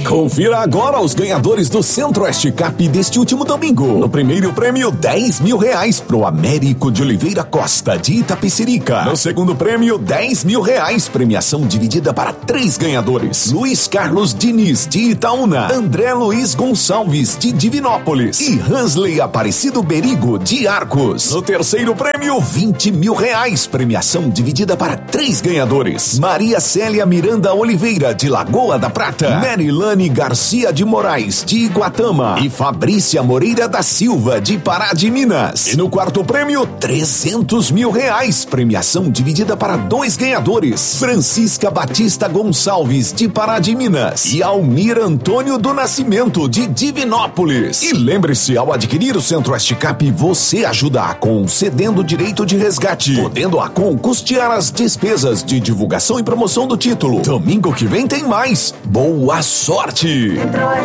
Confira agora os ganhadores do Centro-Oeste Cap deste último domingo. No primeiro prêmio, R$10 mil pro Américo de Oliveira Costa, de Itapecerica. No segundo prêmio, R$10 mil, premiação dividida para 3 ganhadores. Luiz Carlos Diniz, de Itaúna. André Luiz Gonçalves, de Divinópolis. E Hansley Aparecido Berigo, de Arcos. No terceiro prêmio, R$20 mil, premiação dividida para 3 ganhadores. Maria Célia Miranda Oliveira, de Lagoa da Prata. Merilane Garcia de Moraes, de Iguatama. E Fabrícia Moreira da Silva, de Pará de Minas. E no quarto prêmio, R$300 mil, premiação dividida para 2 ganhadores. Francisca Batista Gonçalves, de Pará de Minas. E Almir Antônio do Nascimento, de Divinópolis. E lembre-se, ao adquirir o Centro-Oeste Cap, você ajuda a Acon cedendo direito de resgate, podendo a Acon custear as despesas de divulgação e promoção do título. Domingo que vem tem mais. Boa sorte!